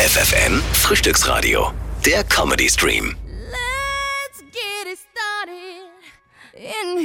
FFN Frühstücksradio. Der Comedy Stream. Let's get it started in